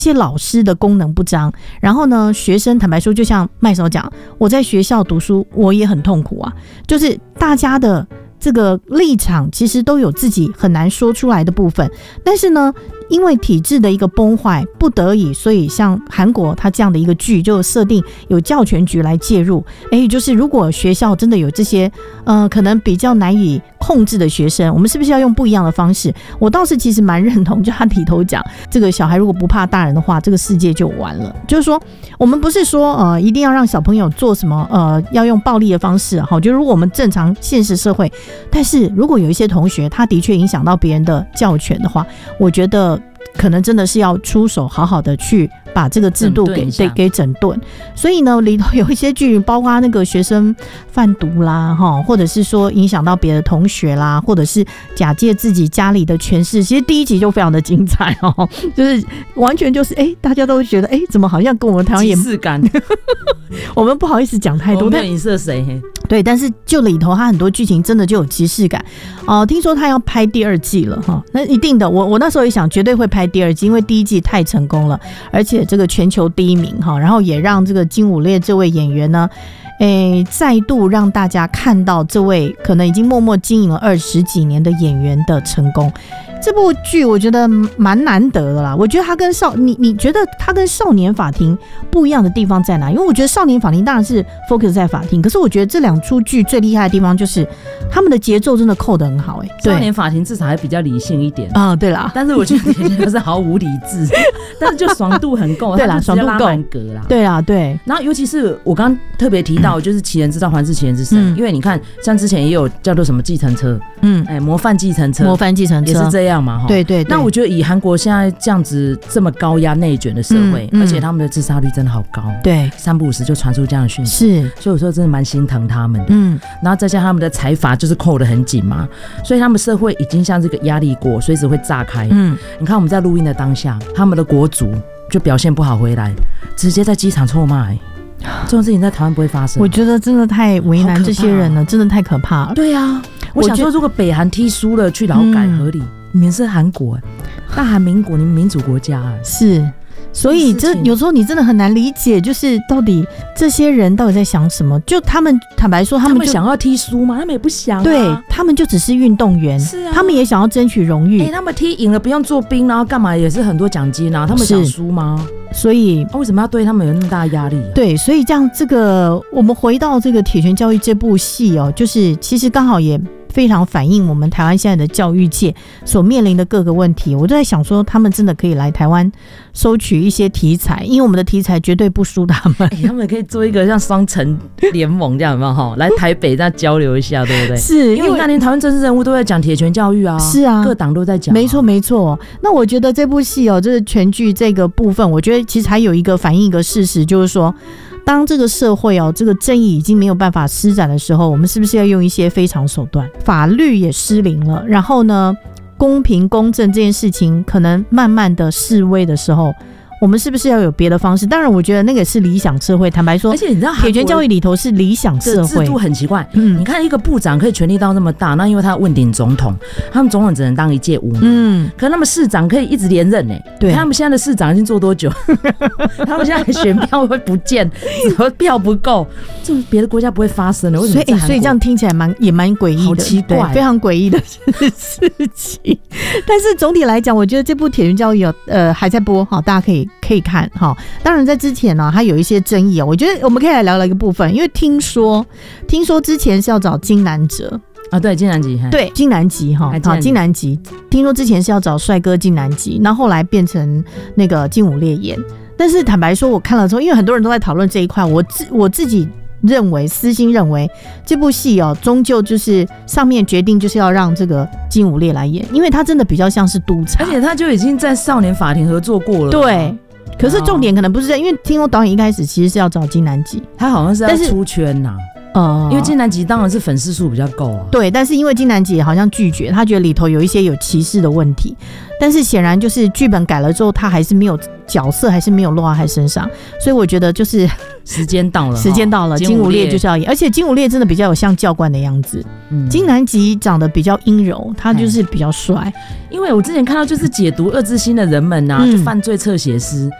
些老师的功能不彰，然后呢，学生坦白说，就像麦嫂讲，我在学校读书，我也很痛苦啊，就是大家的这个立场其实都有自己很难说出来的部分，但是呢，因为体制的一个崩坏，不得已，所以像韩国它这样的一个剧就设定有教权局来介入，就是如果学校真的有这些可能比较难以控制的学生，我们是不是要用不一样的方式？我倒是其实蛮认同，就他里头讲，这个小孩如果不怕大人的话，这个世界就完了。就是说，我们不是说一定要让小朋友做什么要用暴力的方式，好，就如果我们正常现实社会，但是如果有一些同学他的确影响到别人的教权的话，我觉得可能真的是要出手，好好的去把这个制度给整顿。所以呢，里头有一些剧，包括那个学生贩毒啦，或者是说影响到别的同学啦，或者是假借自己家里的权势，其实第一集就非常的精彩哦，就是完全就是大家都会觉得怎么好像跟我们台湾也既视感， 我们不好意思讲太多， 没有影射谁。 对，但是就里头它很多剧情真的就有即视感听说他要拍第二季了哈，那一定的，我那时候也想绝对会拍第二季，因为第一季太成功了，而且这个全球第一名哈，然后也让这个金武烈这位演员呢，再度让大家看到这位可能已经默默经营了20几年的演员的成功。这部剧我觉得蛮难得的啦，我觉得它跟你觉得它跟少年法庭不一样的地方在哪？因为我觉得少年法庭当然是 focus 在法庭，可是我觉得这两出剧最厉害的地方就是他们的节奏真的扣得很好。 少年法庭至少还比较理性一点对啦， 但是我觉得铁拳就是毫无理智但是就爽度很够， 对啦，爽度够，对啦，对。 然后尤其是我刚刚特别提到就是其人之道还治其人之身，因为你看像之前也有叫做什么计程车，模范计程车也是这样嘛， 对对对。 那我觉得以韩国现在这样子这么高压内卷的社会，而且他们的自杀率真的好高， 对，3 不5时就传出这样的讯息，是，所以我说真的蛮心疼他们的。然后再加上他们的财阀就是扣得很紧嘛，所以他们社会已经像这个压力锅，随时会炸开。你看我们在录音的当下，他们的国族就表现不好回来，直接在机场臭骂。这种事情在台湾不会发生， 我觉得真的太为难这些人了，真的太可怕了。 对啊，我想说如果北韩踢输了去劳改合理，你们是韩国大韩民国，你们民主国家是，所以这有时候你真的很难理解，就是到底这些人到底在想什么？就他们坦白说，他们想要踢输吗？他们也不想对，他们就只是运动员，是他们也想要争取荣誉。 他们踢赢了不用做兵，然后干嘛也是很多奖金啊，他们想输吗？ 所以为什么要对他们有那么大的压力？ 对，所以这样我们回到这个《铁拳教育》这部戏就是其实刚好也非常反映我们台湾现在的教育界所面临的各个问题。我就在想说，他们真的可以来台湾收取一些题材，因为我们的题材绝对不输他们。 他们可以做一个像双城联盟这样，有没有？来台北这样交流一下，对不对？ 是， 因为那年台湾政治人物都在讲铁拳教育啊， 是啊， 各党都在讲。 没错没错。那我觉得这部戏就是全剧这个部分，我觉得其实还有一个反映一个事实，就是说，当这个社会这个正义已经没有办法施展的时候，我们是不是要用一些非常手段？法律也失灵了，然后呢，公平公正这件事情可能慢慢的式微的时候，我们是不是要有别的方式？当然我觉得那个是理想社会，坦白说， 而且你知道铁拳教育里头是理想社会， 制度很奇怪。你看一个部长可以权力到那么大，那因为他要问鼎总统，他们总统只能当一届5年，可是他们市长可以一直连任。对，看他们现在的市长已经做多久他们现在选票会不见票不够，这别的国家不会发生的。为什么所以这样听起来也蛮诡异的， 好奇怪， 非常诡异的事情。但是总体来讲，我觉得这部铁拳教育还在播，大家可以看哈。当然在之前呢，它有一些争议我觉得我们可以来聊聊一个部分，因为听说之前是要找金南哲对，金南吉， 对，金南吉金南吉，听说之前是要找帅哥金南吉，然后后来变成那个金武烈演。但是坦白说，我看了之后，因为很多人都在讨论这一块，我自己私心认为这部戏终究就是上面决定就是要让这个金武烈来演，因为他真的比较像是督察， 而且他就已经在少年法庭合作过了。 对，可是重点可能不是这样，因为听说导演一开始其实是要找金南吉， 他好像是要出圈因为金南吉当然是粉丝数比较够啊。 对，但是因为金南吉好像拒绝，他觉得里头有一些有歧视的问题，但是显然就是剧本改了之后，他还是没有角色，还是没有落到他身上，所以我觉得就是时间到了， 金武烈就是要演，而且金武烈真的比较有像教官的样子，金南吉长得比较阴柔，他就是比较帅。 因为我之前看到就是解读二之心的人们啊，就犯罪侧写师，